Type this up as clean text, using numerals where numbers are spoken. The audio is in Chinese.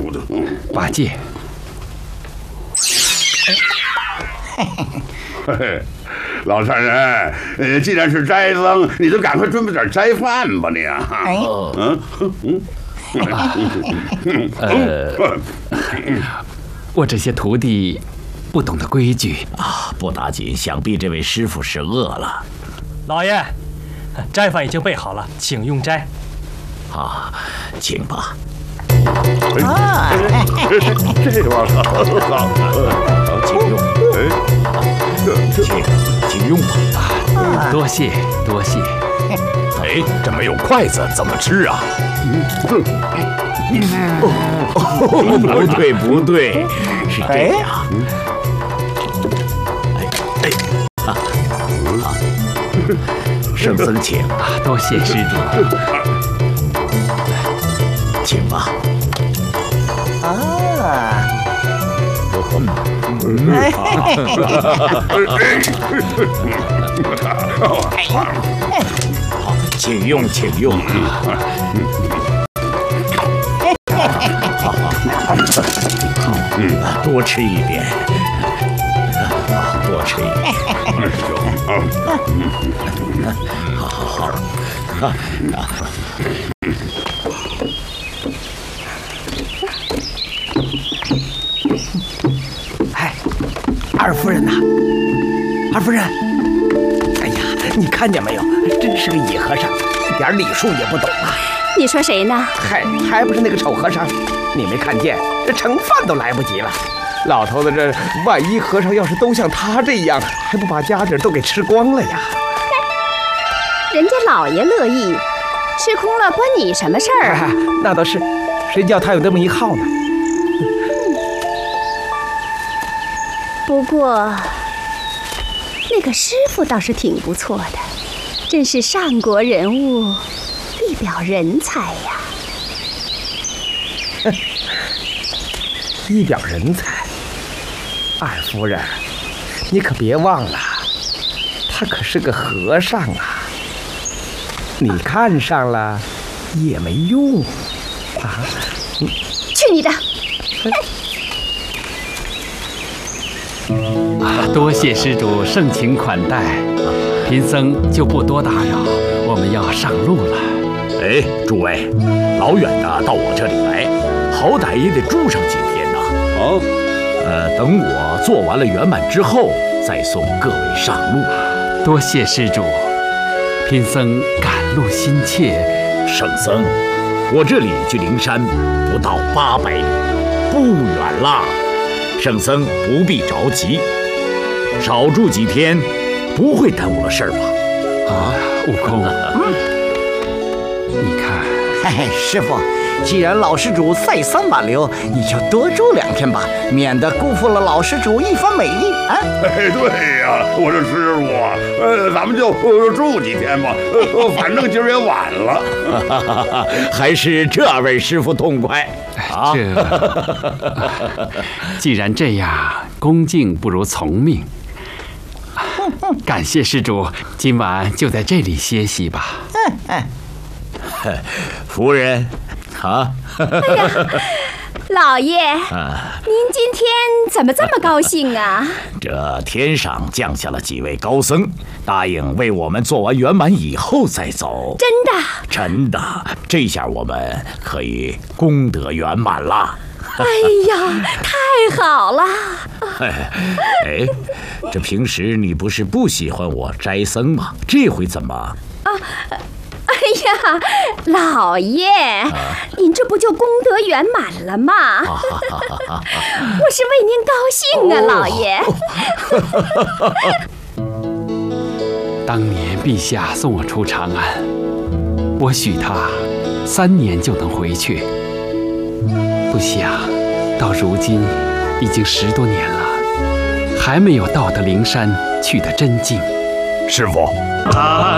八戒。 嘿嘿，老善人，既然是斋僧，你就赶快准备点斋饭吧，你啊。 我这些徒弟不懂得规矩啊，不打紧，想必这位师傅是饿了。 老爷，斋饭已经备好了，请用斋。 啊，请吧。 这玩意儿好，请用。请用吧。 多谢多谢。 哎，这没有筷子怎么吃啊？不对，是这样。圣僧请啊，多谢施主。 请吧。好，请用，请用。多吃一点，多吃一点。好。 哎，二夫人呐，二夫人，哎呀，你看见没有？真是个野和尚，一点礼数也不懂啊！ 你说谁呢？ 还不是那个丑和尚？你没看见，这盛饭都来不及了。老头子，这万一和尚要是都像他这样，还不把家底都给吃光了呀？ 人家老爷乐意，吃空了关你什么事儿啊？ 那倒是，谁叫他有那么一号呢？ 不过，那个师傅倒是挺不错的，真是上国人物，一表人才呀。 一表人才，二夫人，你可别忘了，他可是个和尚啊！你看上了也没用啊！ 去你的！ 多谢施主盛情款待，贫僧就不多打扰，我们要上路了。 哎，诸位，老远的到我这里来，好歹也得住上几天呐。等我做完了圆满之后，再送各位上路。 多谢施主，贫僧赶路心切。 圣僧，我这里距灵山不到800里，不远啦。圣僧不必着急，少住几天，不会耽误了事儿吧？ 啊，悟空，你看， 嘿，师傅，既然老施主再三挽留，你就多住2天吧，免得辜负了老施主一番美意啊！ 哎，对呀，我说师傅，咱们就住几天吧，反正今儿也晚了。 还是这位师傅痛快。 既然这样，恭敬不如从命。感谢施主，今晚就在这里歇息吧。 夫人，啊！ 哎呀，老爷，您今天怎么这么高兴啊？ 这天上降下了几位高僧，答应为我们做完圆满以后再走。 真的？ 真的，这下我们可以功德圆满了。 哎呀，太好了！ 哎，这平时你不是不喜欢我斋僧吗？这回怎么？ 哎呀，老爷，您这不就功德圆满了吗？我是为您高兴啊，老爷。 当年陛下送我出长安，我许他3年就能回去，不想到如今已经10多年了，还没有到得灵山去得真境。 师傅。